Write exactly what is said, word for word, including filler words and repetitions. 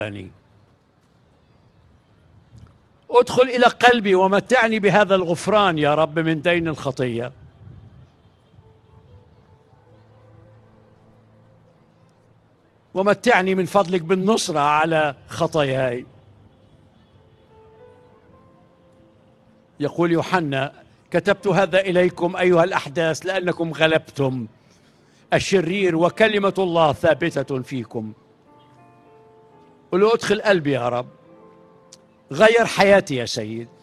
يعني ادخل إلى قلبي ومتعني بهذا الغفران يا رب من دين الخطية. ومتعني من فضلك بالنصرة على خطاياي. يقول يوحنا: كتبت هذا إليكم أيها الأحداث لأنكم غلبتم الشرير وكلمة الله ثابتة فيكم. قل له: ادخل قلبي يا رب، غير حياتي يا سيد.